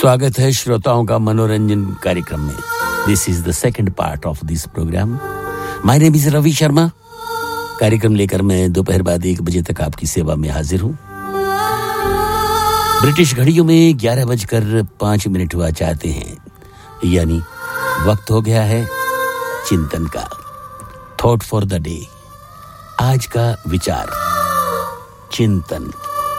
स्वागत है श्रोताओं का मनोरंजन कार्यक्रम में। This is the second part of this programme. My name is Ravi Sharma. कार्यक्रम लेकर मैं दोपहर बाद 1 बजे तक आपकी सेवा में हाजिर हूं। ब्रिटिश घड़ियों में 11:05 हुआ चाहते हैं, यानी वक्त हो गया है चिंतन का। Thought for the day. आज का विचार चिंतन।